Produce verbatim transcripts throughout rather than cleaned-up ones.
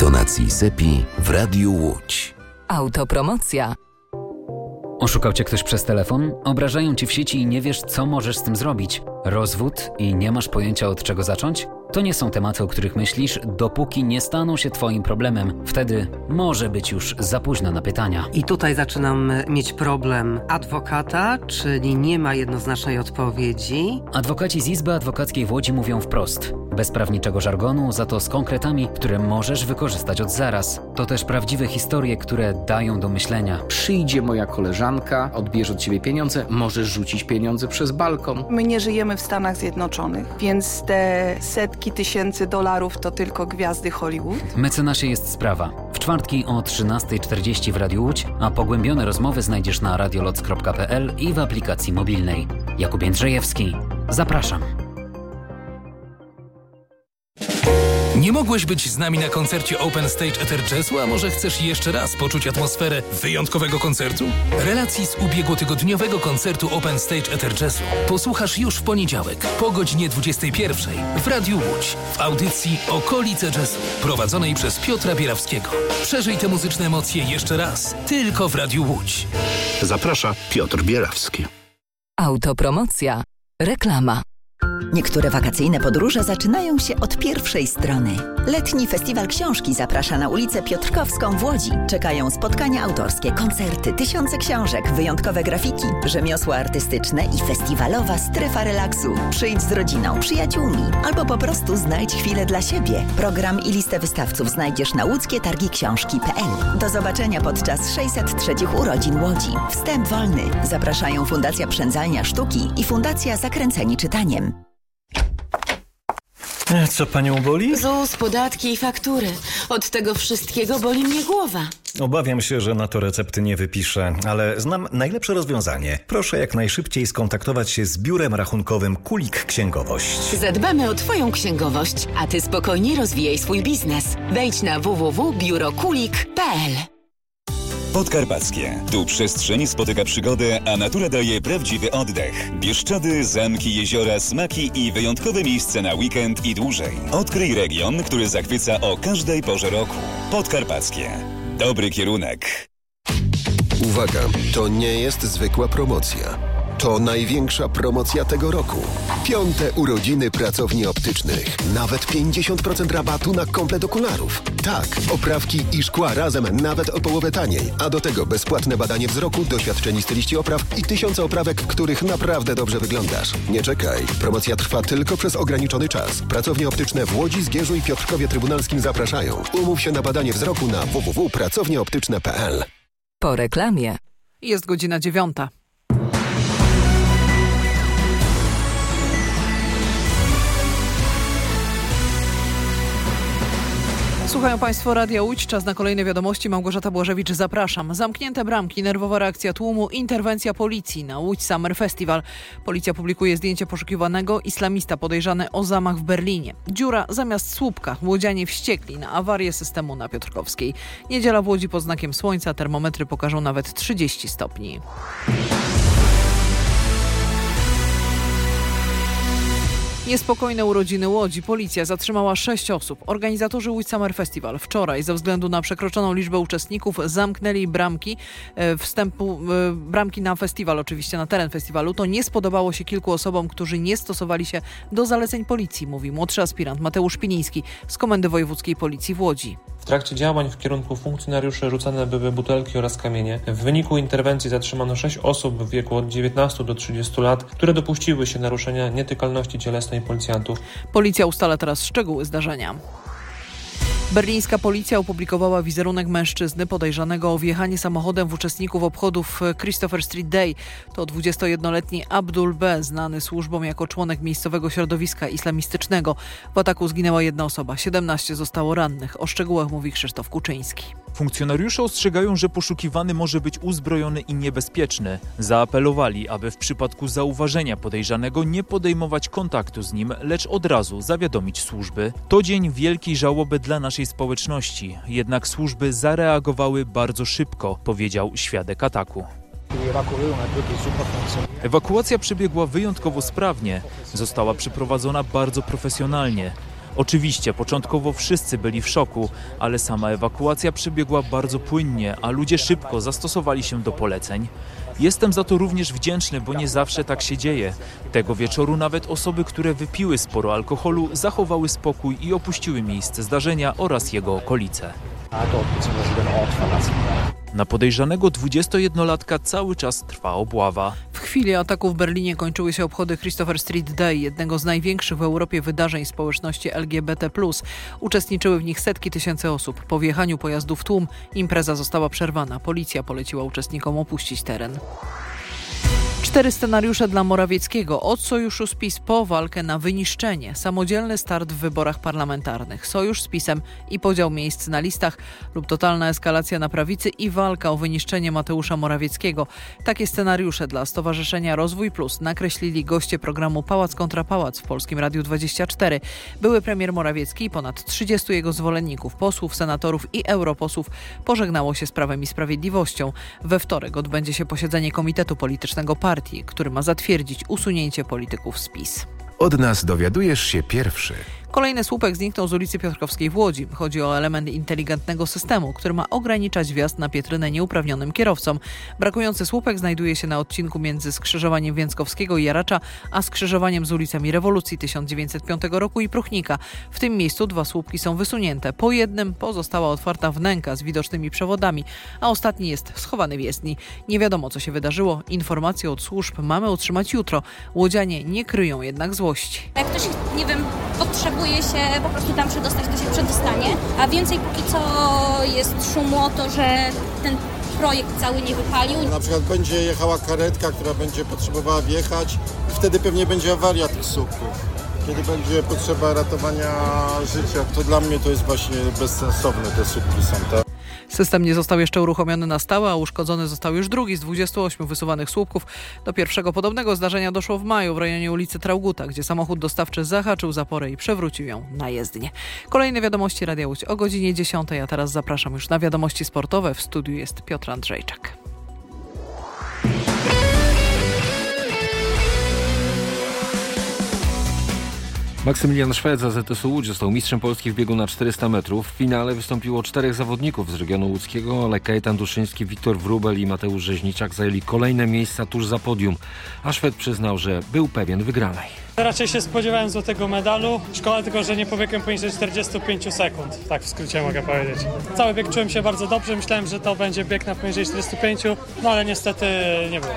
tonacji Sepi w Radiu Łódź. Autopromocja. Oszukał cię ktoś przez telefon? Obrażają cię w sieci i nie wiesz, co możesz z tym zrobić? Rozwód i nie masz pojęcia, od czego zacząć? To nie są tematy, o których myślisz, dopóki nie staną się twoim problemem. Wtedy może być już za późno na pytania. I tutaj zaczynam mieć problem adwokata, czyli nie ma jednoznacznej odpowiedzi. Adwokaci z Izby Adwokackiej w Łodzi mówią wprost. Bez prawniczego żargonu, za to z konkretami, które możesz wykorzystać od zaraz. To też prawdziwe historie, które dają do myślenia. Przyjdzie moja koleżanka, odbierze od ciebie pieniądze, możesz rzucić pieniądze przez balkon. My nie żyjemy w Stanach Zjednoczonych, więc te setki tysięcy dolarów to tylko gwiazdy Hollywood. Mecenasie jest sprawa. W czwartki o trzynasta czterdzieści w Radiu Łódź, a pogłębione rozmowy znajdziesz na radioloc kropka p l i w aplikacji mobilnej. Jakub Jędrzejewski. Zapraszam. Nie mogłeś być z nami na koncercie Open Stage Ether Jazzu, a może chcesz jeszcze raz poczuć atmosferę wyjątkowego koncertu? Relacji z ubiegłotygodniowego koncertu Open Stage Ether Jazzu posłuchasz już w poniedziałek po godzinie dwudziestej pierwszej w Radiu Łódź w audycji Okolice Jazzu prowadzonej przez Piotra Bierawskiego. Przeżyj te muzyczne emocje jeszcze raz, tylko w Radiu Łódź. Zaprasza Piotr Bierawski. Autopromocja. Reklama. Niektóre wakacyjne podróże zaczynają się od pierwszej strony. Letni Festiwal Książki zaprasza na ulicę Piotrkowską w Łodzi. Czekają spotkania autorskie, koncerty, tysiące książek, wyjątkowe grafiki, rzemiosła artystyczne i festiwalowa strefa relaksu. Przyjdź z rodziną, przyjaciółmi albo po prostu znajdź chwilę dla siebie. Program i listę wystawców znajdziesz na łódzkie targi książki kropka p l. Do zobaczenia podczas sześćset trzech urodzin Łodzi. Wstęp wolny. Zapraszają Fundacja Przędzalnia Sztuki i Fundacja Zakręceni Czytaniem. Co panią boli? ZUS, podatki i faktury. Od tego wszystkiego boli mnie głowa. Obawiam się, że na to recepty nie wypiszę, ale znam najlepsze rozwiązanie. Proszę jak najszybciej skontaktować się z biurem rachunkowym Kulik Księgowość. Zadbamy o twoją księgowość, a ty spokojnie rozwijaj swój biznes. Wejdź na w w w kropka biuro kulik kropka p l. Podkarpackie. Tu przestrzeń spotyka przygodę, a natura daje prawdziwy oddech. Bieszczady, zamki, jeziora, smaki i wyjątkowe miejsce na weekend i dłużej. Odkryj region, który zachwyca o każdej porze roku. Podkarpackie. Dobry kierunek. Uwaga, to nie jest zwykła promocja. To największa promocja tego roku. Piąte urodziny pracowni optycznych. Nawet pięćdziesiąt procent rabatu na komplet okularów. Tak, oprawki i szkła razem nawet o połowę taniej. A do tego bezpłatne badanie wzroku, doświadczeni styliści opraw i tysiące oprawek, w których naprawdę dobrze wyglądasz. Nie czekaj. Promocja trwa tylko przez ograniczony czas. Pracownie optyczne w Łodzi, Zgierzu i Piotrkowie Trybunalskim zapraszają. Umów się na badanie wzroku na w w w kropka pracownie optyczne kropka p l. Po reklamie. Jest godzina dziewiąta. Słuchają Państwo Radia Łódź. Czas na kolejne wiadomości. Małgorzata Błażewicz, zapraszam. Zamknięte bramki, nerwowa reakcja tłumu, interwencja policji na Łódź Summer Festival. Policja publikuje zdjęcie poszukiwanego islamista podejrzany o zamach w Berlinie. Dziura zamiast słupka. Łodzianie wściekli na awarię systemu na Piotrkowskiej. Niedziela w Łodzi pod znakiem słońca. Termometry pokażą nawet trzydzieści stopni. Niespokojne urodziny Łodzi. Policja zatrzymała sześć osób. Organizatorzy Łódź Summer Festival wczoraj ze względu na przekroczoną liczbę uczestników zamknęli bramki wstępu, bramki na festiwal, oczywiście na teren festiwalu. To nie spodobało się kilku osobom, którzy nie stosowali się do zaleceń policji, mówi młodszy aspirant Mateusz Piniński z Komendy Wojewódzkiej Policji w Łodzi. W trakcie działań w kierunku funkcjonariuszy rzucane były butelki oraz kamienie. W wyniku interwencji zatrzymano sześć osób w wieku od dziewiętnastu do trzydziestu lat, które dopuściły się naruszenia nietykalności cielesnej policjantów. Policja ustala teraz szczegóły zdarzenia. Berlińska policja opublikowała wizerunek mężczyzny podejrzanego o wjechanie samochodem w uczestników obchodów Christopher Street Day. To dwudziestojednoletni Abdul B., znany służbom jako członek miejscowego środowiska islamistycznego. W ataku zginęła jedna osoba, siedemnaście zostało rannych. O szczegółach mówi Krzysztof Kuczyński. Funkcjonariusze ostrzegają, że poszukiwany może być uzbrojony i niebezpieczny. Zaapelowali, aby w przypadku zauważenia podejrzanego nie podejmować kontaktu z nim, lecz od razu zawiadomić służby. To dzień wielkiej żałoby dla naszej społeczności, jednak służby zareagowały bardzo szybko, powiedział świadek ataku. Ewakuacja przebiegła wyjątkowo sprawnie, została przeprowadzona bardzo profesjonalnie. Oczywiście, początkowo wszyscy byli w szoku, ale sama ewakuacja przebiegła bardzo płynnie, a ludzie szybko zastosowali się do poleceń. Jestem za to również wdzięczny, bo nie zawsze tak się dzieje. Tego wieczoru nawet osoby, które wypiły sporo alkoholu, zachowały spokój i opuściły miejsce zdarzenia oraz jego okolice. Na podejrzanego dwudziestojednolatka cały czas trwa obława. W chwili ataku w Berlinie kończyły się obchody Christopher Street Day, jednego z największych w Europie wydarzeń społeczności L G B T plus. Uczestniczyły w nich setki tysięcy osób. Po wjechaniu pojazdu w tłum impreza została przerwana. Policja poleciła uczestnikom opuścić teren. Cztery scenariusze dla Morawieckiego. Od sojuszu z PiS po walkę na wyniszczenie. Samodzielny start w wyborach parlamentarnych. Sojusz z PiS-em i podział miejsc na listach lub totalna eskalacja na prawicy i walka o wyniszczenie Mateusza Morawieckiego. Takie scenariusze dla Stowarzyszenia Rozwój Plus nakreślili goście programu Pałac kontra Pałac w Polskim Radiu dwadzieścia cztery. Były premier Morawiecki i ponad trzydziestu jego zwolenników, posłów, senatorów i europosłów pożegnało się z Prawem i Sprawiedliwością. We wtorek odbędzie się posiedzenie Komitetu Politycznego Partii, który ma zatwierdzić usunięcie polityków z PiS. Od nas dowiadujesz się pierwszy. Kolejny słupek zniknął z ulicy Piotrkowskiej w Łodzi. Chodzi o element inteligentnego systemu, który ma ograniczać wjazd na Pietrynę nieuprawnionym kierowcom. Brakujący słupek znajduje się na odcinku między skrzyżowaniem Więckowskiego i Jaracza, a skrzyżowaniem z ulicami Rewolucji tysiąc dziewięćset piątego roku i Pruchnika. W tym miejscu dwa słupki są wysunięte. Po jednym pozostała otwarta wnęka z widocznymi przewodami, a ostatni jest schowany w jezdni. Nie wiadomo, co się wydarzyło. Informacje od służb mamy otrzymać jutro. Łodzianie nie kryją jednak złości. Jak ktoś, nie wiem, potrzebuje się po prostu tam przedostać, to się przedostanie, a więcej póki co jest szumu o to, że ten projekt cały nie wypalił. Na przykład będzie jechała karetka, która będzie potrzebowała wjechać i wtedy pewnie będzie awaria tych słupków. Kiedy będzie potrzeba ratowania życia, to dla mnie to jest właśnie bezsensowne, te słupki są, tak? System nie został jeszcze uruchomiony na stałe, a uszkodzony został już drugi z dwudziestu ośmiu wysuwanych słupków. Do pierwszego podobnego zdarzenia doszło w maju w rejonie ulicy Trauguta, gdzie samochód dostawczy zahaczył zaporę i przewrócił ją na jezdnię. Kolejne wiadomości Radia Łódź o godzinie dziesiątej, a teraz zapraszam już na wiadomości sportowe. W studiu jest Piotr Andrzejczak. Maksymilian Szwed z A Z S U Łódź został mistrzem Polski w biegu na czterysta metrów. W finale wystąpiło czterech zawodników z regionu łódzkiego, ale Kajetan Duszyński, Wiktor Wróbel i Mateusz Rzeźniczak zajęli kolejne miejsca tuż za podium, a Szwed przyznał, że był pewien wygranej. Raczej się spodziewałem złotego medalu. Szkoda tylko, że nie pobiegłem poniżej czterdziestu pięciu sekund. Tak w skrócie mogę powiedzieć. Cały bieg czułem się bardzo dobrze. Myślałem, że to będzie bieg na poniżej czterdziestu pięciu, no ale niestety nie było.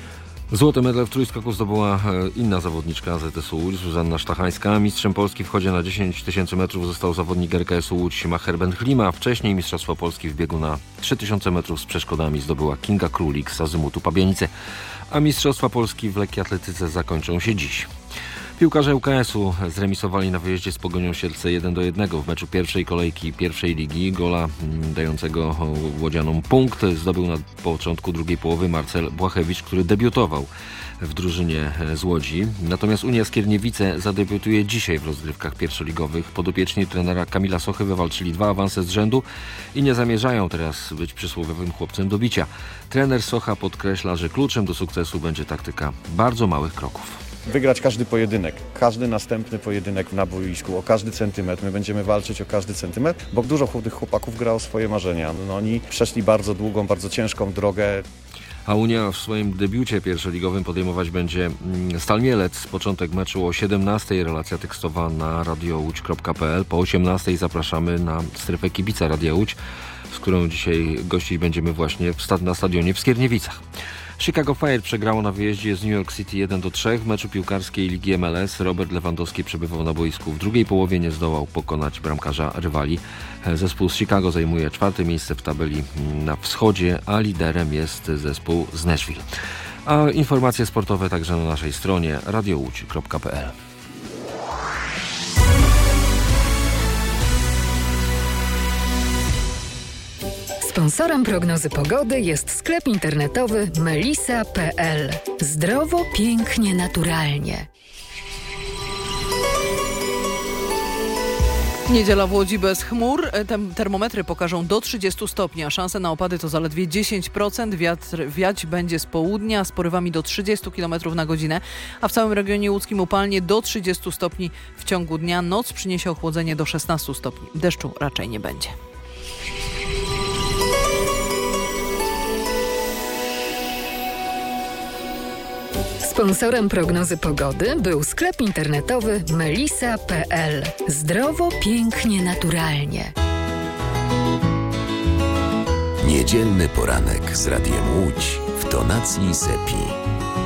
Złoty medal w trójskoku zdobyła inna zawodniczka A Z S U Łódź, Zuzanna Sztachańska. Mistrzem Polski w chodzie na dziesięć tysięcy metrów został zawodnik R K S-u Łódź Macher Ben-Chlima. Wcześniej Mistrzostwo Polski w biegu na trzy tysiące metrów z przeszkodami zdobyła Kinga Królik z Azymutu Pabianice. A Mistrzostwa Polski w lekkiej atletyce zakończą się dziś. Piłkarze U K S-u zremisowali na wyjeździe z Pogonią Siedlce jeden do jednego w meczu pierwszej kolejki pierwszej ligi. Gola dającego łodzianom punkt zdobył na początku drugiej połowy Marcel Błachewicz, który debiutował w drużynie z Łodzi. Natomiast Unia Skierniewice zadebiutuje dzisiaj w rozgrywkach pierwszoligowych. Podopieczni trenera Kamila Sochy wywalczyli dwa awanse z rzędu i nie zamierzają teraz być przysłowiowym chłopcem do bicia. Trener Socha podkreśla, że kluczem do sukcesu będzie taktyka bardzo małych kroków. Wygrać każdy pojedynek, każdy następny pojedynek na boisku, o każdy centymetr. My będziemy walczyć o każdy centymetr, bo dużo tych chłopaków gra o swoje marzenia. No, oni przeszli bardzo długą, bardzo ciężką drogę. A Unia w swoim debiucie pierwszoligowym podejmować będzie Stal Mielec. Początek meczu o siedemnastej. Relacja tekstowa na radiołódź kropka p l. Po osiemnastej zapraszamy na strefę kibica Radia Łódź, z którą dzisiaj gościć będziemy właśnie w stad- na stadionie w Skierniewicach. Chicago Fire przegrało na wyjeździe z New York City jeden do trzech. W meczu piłkarskiej Ligi M L S Robert Lewandowski przebywał na boisku. W drugiej połowie nie zdołał pokonać bramkarza rywali. Zespół z Chicago zajmuje czwarte miejsce w tabeli na wschodzie, a liderem jest zespół z Nashville. A informacje sportowe także na naszej stronie radiołódź kropka p l. Sponsorem prognozy pogody jest sklep internetowy melisa kropka p l. Zdrowo, pięknie, naturalnie. Niedziela w Łodzi bez chmur. Tem- termometry pokażą do trzydziestu stopni, a szanse na opady to zaledwie dziesięć procent. Wiatr wiać będzie z południa z porywami do trzydziestu kilometrów na godzinę, a w całym regionie łódzkim upalnie do trzydziestu stopni w ciągu dnia. Noc przyniesie ochłodzenie do szesnastu stopni. Deszczu raczej nie będzie. Sponsorem prognozy pogody był sklep internetowy melisa kropka pe el. Zdrowo, pięknie, naturalnie. Niedzielny poranek z Radiem Łódź w tonacji Sepi.